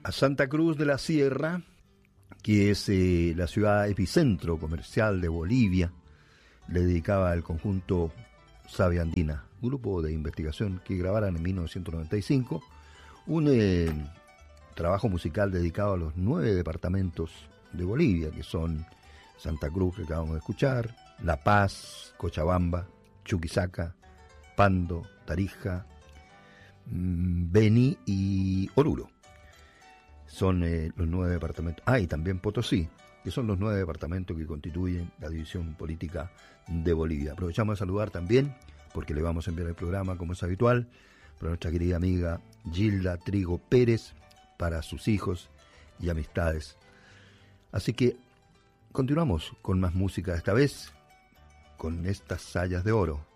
a Santa Cruz de la Sierra, que es la ciudad epicentro comercial de Bolivia. Le dedicaba el conjunto Savia Andina, grupo de investigación que grabaran en 1995 un trabajo musical dedicado a los 9 departamentos de Bolivia, que son Santa Cruz, que acabamos de escuchar, La Paz, Cochabamba, Chuquisaca, Pando, Tarija, Beni y Oruro. Son los 9 departamentos. Y también Potosí, que son los 9 departamentos que constituyen la división política de Bolivia. Aprovechamos de saludar también, porque le vamos a enviar el programa, como es habitual, para nuestra querida amiga Gilda Trigo Pérez, para sus hijos y amistades. Así que continuamos con más música, esta vez con estas sayas de oro.